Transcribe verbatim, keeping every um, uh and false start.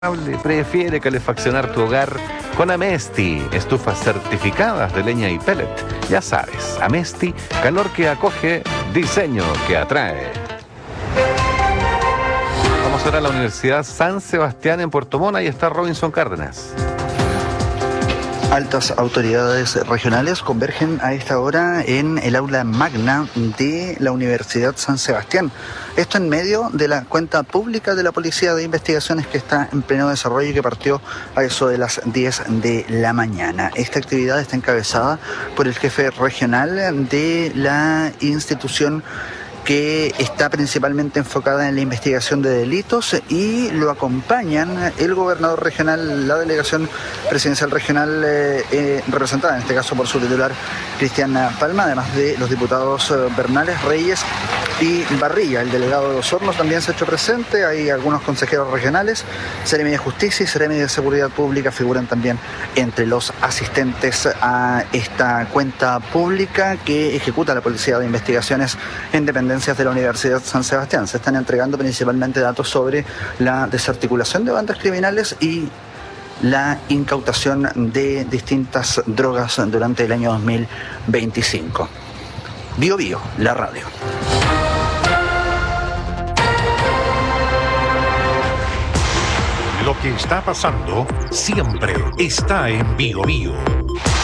Prefiere calefaccionar tu hogar con Amesti, estufas certificadas de leña y pellet. Ya sabes, Amesti, calor que acoge, diseño que atrae. Vamos ahora a la Universidad San Sebastián en Puerto Montt, y está Robinson Cárdenas. Altas autoridades regionales convergen a esta hora en el aula magna de la Universidad San Sebastián. Esto en medio de la cuenta pública de la Policía de Investigaciones que está en pleno desarrollo y que partió a eso de las diez de la mañana. Esta actividad está encabezada por el jefe regional de la institución que está principalmente enfocada en la investigación de delitos, y lo acompañan el gobernador regional, la delegación presidencial regional eh, eh, representada en este caso por su titular Cristian Palma, además de los diputados eh, Bernales, Reyes y Barriga. El delegado de Los Hornos también se ha hecho presente. Hay algunos consejeros regionales, Seremi de Justicia y Seremi de Seguridad Pública figuran también entre los asistentes a esta cuenta pública que ejecuta la Policía de Investigaciones en dependencias de la Universidad San Sebastián. Se están entregando principalmente datos sobre la desarticulación de bandas criminales y la incautación de distintas drogas durante el año dos mil veinticinco. Bio Bio, la radio. Lo que está pasando siempre está en Bio Bio.